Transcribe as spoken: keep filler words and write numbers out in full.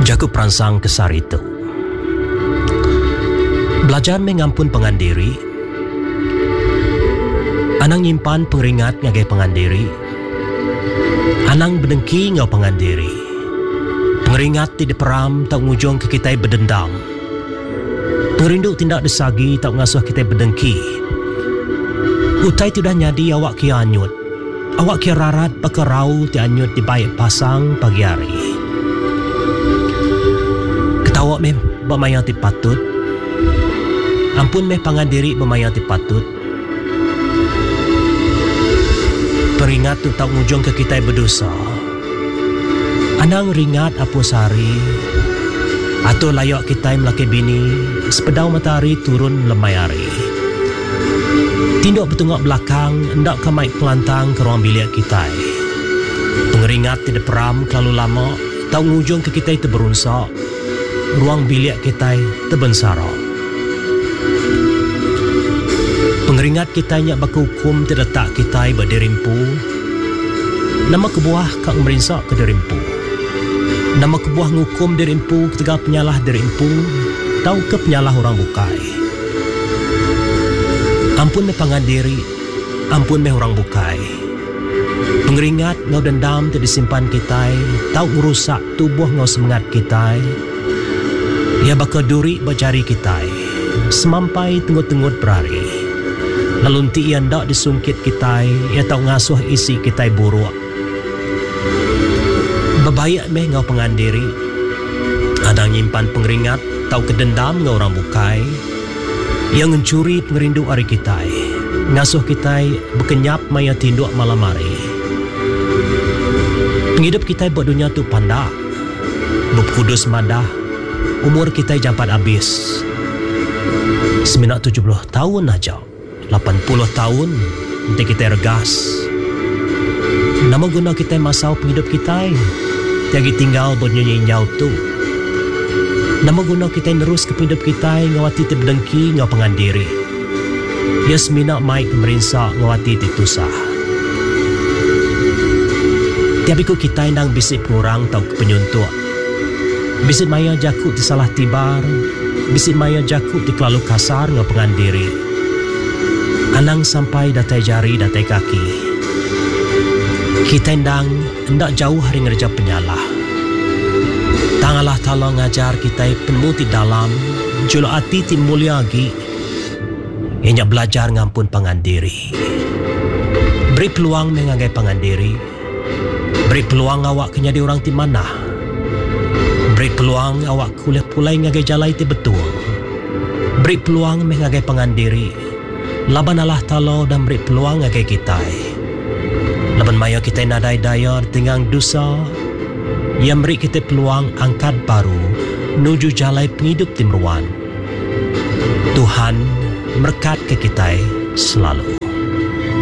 Jaku perangsang kesar itu. Belajar mengampun pengandiri. Anang nyimpan pengeringat ngagai pengandiri. Anang berdengki ngau pengandiri. Pengeringat tidak peram tak ngujung ke kita berdendam. Perindu tindak desagi tak ngasuh kita berdengki. Utai tidak nyadi awak kia anyut. Awak kia rarat pakerau ti anyut di baik pasang pagi hari. Ketawa meh bermayang ti patut. Ampun meh pangandiri bermayang ti patut. Peringat tu tak ngujung ke kita berdosa. Anang ringat apa sari. Atau layak kita melaki bini. Sepedau matahari turun lemai hari. Tinduk bertengok belakang. Hendak ke maik pelantang ke ruang bilik kita. Pengeringat tidak peram terlalu lama. Tak ngujung ke kita itu berunsak. Ruang bilik kita terbensara. Pengeringat kita nyak baka hukum terletak kita berderimpu. Nama kebuah kak merinsak ke derimpu. Nama kebuah ngukum derimpu ketika penyalah derimpu. Tahu ke penyalah orang bukai. Ampun me pangandiri. Ampun me orang bukai. Pengeringat ngau dendam terdisimpan kita. Tahu merusak tubuh ngau semangat kita. Ia baka duri berjari kita. Semampai tenggut-tenggut berari. Lalu ti ia ndak disungkit kita, ia tahu ngasuh isi kita buruk. Bebayak meh ngau pengandiri. Ada nyimpan pengeringat, tahu kedendam ngau orang bukai. Ia mencuri pengerindu hari kita. Ngasuh kita berkenyap maya tinduk malam hari. Penghidup kita buat dunia tu pandak. Berkudus madah. Umur kita jampat habis. Seminat tujuh puluh tahun aja. lapan puluh tahun untuk kita regas. Nama guna kita masau penghidup kita. Tiagi tinggal bernyanyi nyau tu. Nama guna kita nerus ke penghidup kita ngawati tibdengki ngau pengandiri. Ia semina maik merinsak ngawati titusah. Tiabiku kita nang bisik pengurang tau ke penyuntuk. Bisik maya jakut di salah tibar. Bisik maya jakut di kelalu kasar ngau pengandiri. Anang sampai datai jari, datai kaki. Kita endang hendak jauh hari ngerja penyalah. Tangalah tala ngajar kita penuh di dalam. Julu hati ti mulia lagi. Ianya belajar ngampun pangandiri. Beri peluang mengagai pangandiri. Beri peluang awak kenyadi orang ti mana. Beri peluang awak kuliah pulai ngagai jalai ti betul. Beri peluang mengagai pangandiri. Laban Allah Ta'ala dan beri peluang agai kita. Laban maya kita nadai daya tinggang dosa. Yang beri kita peluang angkat baru. Nuju jalai penghidup timruan. Tuhan berkat ke kita selalu.